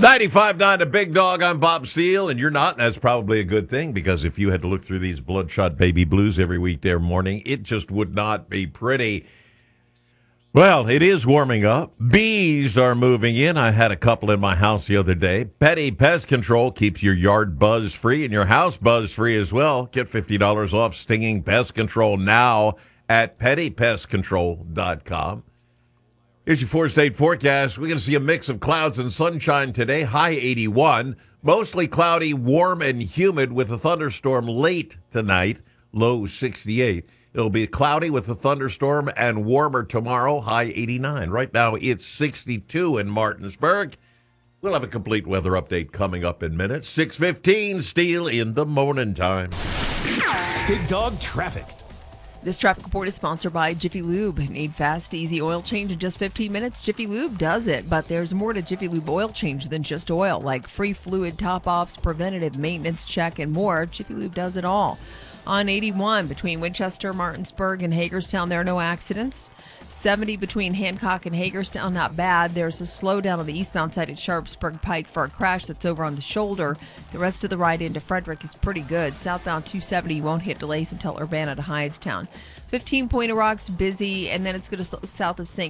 95.9 The Big Dog, I'm Bob Steele, and you're not, and that's probably a good thing, because if you had to look through these bloodshot baby blues every weekday morning, it just would not be pretty. Well, it is warming up. Bees are moving in. I had a couple in my house the other day. Petty Pest Control keeps your yard buzz-free and your house buzz-free as well. Get $50 off stinging pest control now at pettypestcontrol.com. Here's your four-state forecast. We're going to see a mix of clouds and sunshine today. High 81. Mostly cloudy, warm, and humid with a thunderstorm late tonight. Low 68. It'll be cloudy with a thunderstorm and warmer tomorrow. High 89. Right now, it's 62 in Martinsburg. We'll have a complete weather update coming up in minutes. 6:15, Steele in the morning time. Big Dog Traffic. This traffic report is sponsored by Jiffy Lube. Need fast, easy oil change in just 15 minutes? Jiffy Lube does it, but there's more to Jiffy Lube oil change than just oil, like free fluid top-offs, preventative maintenance check, and more. Jiffy Lube does it all. On 81 between Winchester, Martinsburg, and Hagerstown, there are no accidents. 70 between Hancock and Hagerstown, not bad. There's a slowdown on the eastbound side at Sharpsburg Pike for a crash that's over on the shoulder. The rest of the ride into Frederick is pretty good. Southbound 270 won't hit delays until Urbana to Hydestown. 15 Point of Rock's busy, and then it's going to slow south of St.